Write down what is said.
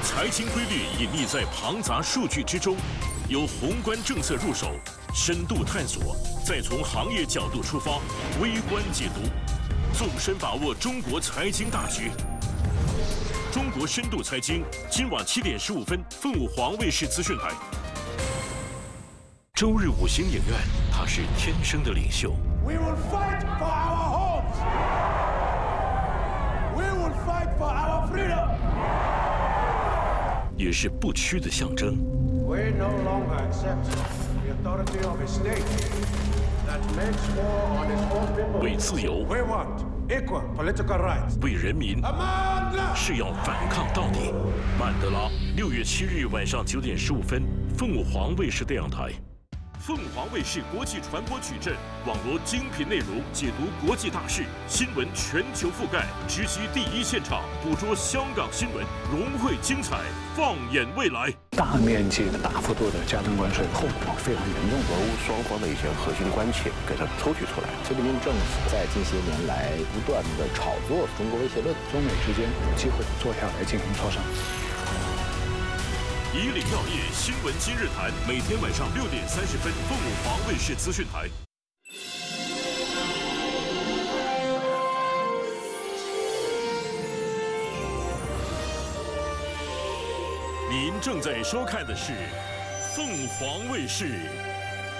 财经规律隐匿在庞杂数据之中，由宏观政策入手，深度探索，再从行业角度出发，微观解读，纵深把握中国财经大局。中国深度财经，今晚7点15分，凤凰卫视资讯台。周日5星影院，他是天生的领袖。 We will fight for our homes. We will fight for our freedom. 也是不屈的象征。 We no longer accept the authority of a state that makes war on its own people. 为自由， We want equal political rights. 为人民， Amanda! 是要反抗到底。曼德拉，6月7日晚上9点15分，凤凰卫视电影台。凤凰卫视国际传播矩阵，网罗精品内容，解读国际大事，新闻全球覆盖，直击第一现场，捕捉香港新闻，融汇精彩，放眼未来。 大面积的、大幅度的加征关税，后果非常严重。 俄乌双方的一些核心关切给它抽取出来。 习近平政府在近些年来不断的炒作中国威胁论， 中美之间有机会坐下来进行磋商。 以岭药业新闻今日谈，每天晚上6点30分，凤凰卫视资讯台。您正在收看的是凤凰卫视